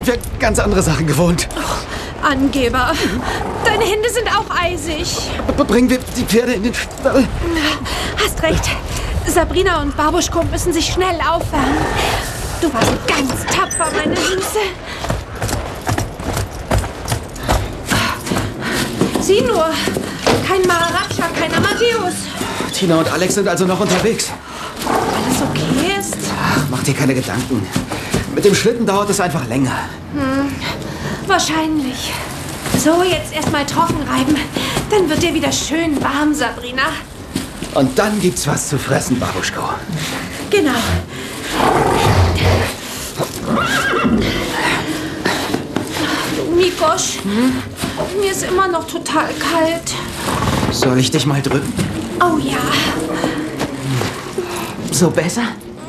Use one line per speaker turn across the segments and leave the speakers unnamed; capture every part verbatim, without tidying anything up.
wir ganz andere Sachen gewohnt.
Oh, Angeber. Deine Hände sind auch eisig.
B bringen wir die Pferde in den Stall.
Hast recht. Sabrina und Babuschko müssen sich schnell aufwärmen. Du warst ganz tapfer, meine Süße. Sieh nur. Kein Maharaja, kein Amadeus.
Tina und Alex sind also noch unterwegs.
Alles okay ist?
Ach, mach dir keine Gedanken. Mit dem Schlitten dauert es einfach länger.
Hm, wahrscheinlich. So, jetzt erstmal trocken reiben. Dann wird dir wieder schön warm, Sabrina.
Und dann gibt's was zu fressen, Babuschko.
Genau. Du, Mikosch, hm? Mir ist immer noch total kalt.
Soll ich dich mal drücken?
Oh ja.
So besser?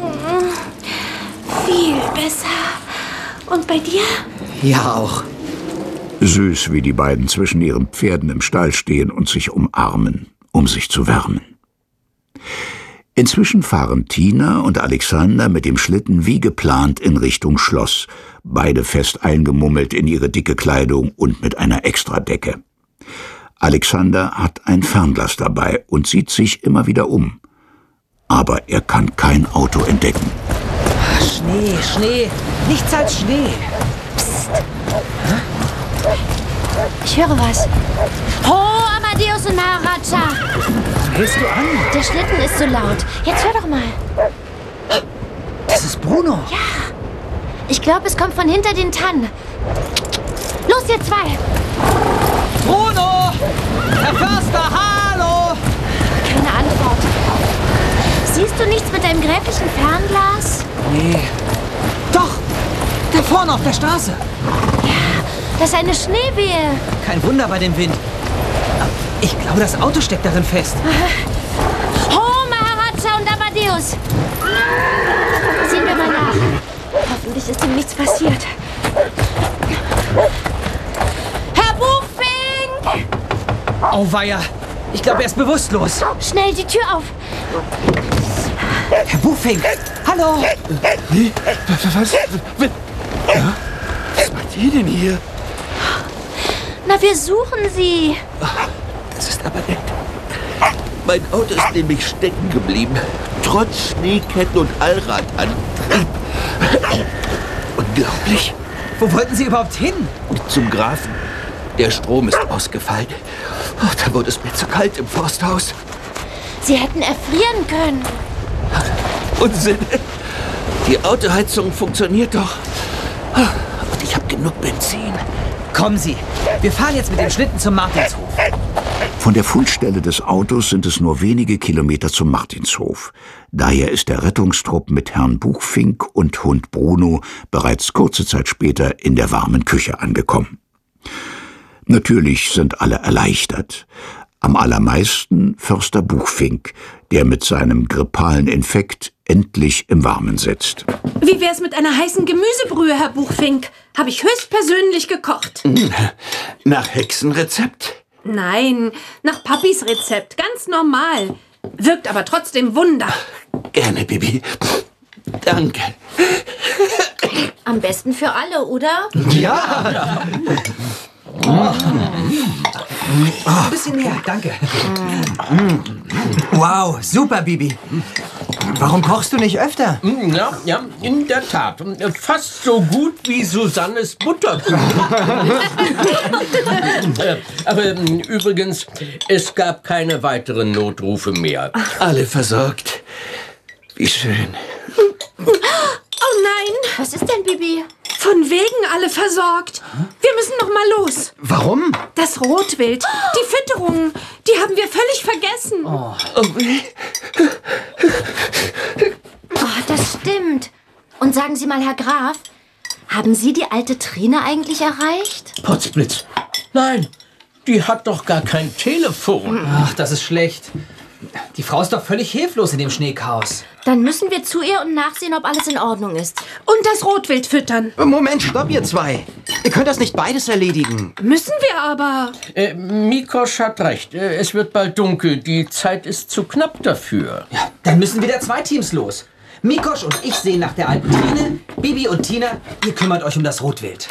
Viel besser. Und bei dir?
Ja, auch.
Süß, wie die beiden zwischen ihren Pferden im Stall stehen und sich umarmen, um sich zu wärmen. Inzwischen fahren Tina und Alexander mit dem Schlitten wie geplant in Richtung Schloss, beide fest eingemummelt in ihre dicke Kleidung und mit einer Extradecke. Alexander hat ein Fernglas dabei und sieht sich immer wieder um. Aber er kann kein Auto entdecken.
Schnee, Schnee, nichts als Schnee.
Psst. Ich höre was. Ho, Amadeus und Maharaja.
Hältst du an?
Der Schlitten ist so laut. Jetzt hör doch mal.
Das ist Bruno.
Ja. Ich glaube, es kommt von hinter den Tannen. Los, ihr zwei.
Bruno! Herr Förster, hallo!
Keine Antwort. Siehst du nichts mit deinem gräflichen Fernglas?
Nee. Doch! Da vorne auf der Straße.
Ja, das ist eine Schneewehe.
Kein Wunder bei dem Wind. Ich glaube, das Auto steckt darin fest.
Ho, Maharaja und Amadeus. Sehen wir mal nach. Hoffentlich ist ihm nichts passiert. Herr Buchfink!
Auweia! Ich glaube, er ist bewusstlos.
Schnell die Tür auf.
Herr Buchfink! Hallo!
Wie? Was? Was, ja? Was macht ihr denn hier?
Na, wir suchen Sie.
Das ist aber nett. Mein Auto ist nämlich stecken geblieben. Trotz Schneeketten und Allradantrieb. Unglaublich.
Wo wollten Sie überhaupt hin?
Zum Grafen. Der Strom ist ausgefallen. Oh, da wurde es mir zu kalt im Forsthaus.
Sie hätten erfrieren können.
Unsinn. Die Autoheizung funktioniert doch. Und ich habe genug Benzin.
Kommen Sie. Wir fahren jetzt mit dem Schlitten zum Martinshof.
Von der Fundstelle des Autos sind es nur wenige Kilometer zum Martinshof. Daher ist der Rettungstrupp mit Herrn Buchfink und Hund Bruno bereits kurze Zeit später in der warmen Küche angekommen. Natürlich sind alle erleichtert. Am allermeisten Förster Buchfink, der mit seinem grippalen Infekt endlich im Warmen sitzt.
Wie wär's mit einer heißen Gemüsebrühe, Herr Buchfink? Habe ich höchstpersönlich gekocht.
Nach Hexenrezept?
Nein, nach Papis Rezept. Ganz normal. Wirkt aber trotzdem Wunder.
Gerne, Bibi. Danke.
Am besten für alle, oder?
Ja! Oh. Ein bisschen mehr, danke. Wow, super, Bibi. Warum kochst du nicht öfter?
Ja, ja, in der Tat. Fast so gut wie Susannes Butterkuchen. Aber übrigens, es gab keine weiteren Notrufe mehr.
Alle versorgt. Wie schön.
Oh nein!
Was ist denn, Bibi?
Von wegen alle versorgt. Wir müssen noch mal los.
Warum?
Das Rotwild, die Fütterung, die haben wir völlig vergessen.
Oh.
Oh, das stimmt. Und sagen Sie mal, Herr Graf, haben Sie die alte Trine eigentlich erreicht?
Potzblitz. Nein, die hat doch gar kein Telefon.
Ach, das ist schlecht. Die Frau ist doch völlig hilflos in dem Schneechaos.
Dann müssen wir zu ihr und nachsehen, ob alles in Ordnung ist.
Und das Rotwild füttern.
Moment, stopp, ihr zwei. Ihr könnt das nicht beides erledigen.
Müssen wir aber.
Äh, Mikosch hat recht. Äh, es wird bald dunkel. Die Zeit ist zu knapp dafür.
Ja, dann müssen wieder zwei Teams los. Mikosch und ich sehen nach der alten Trine. Bibi und Tina, ihr kümmert euch um das Rotwild.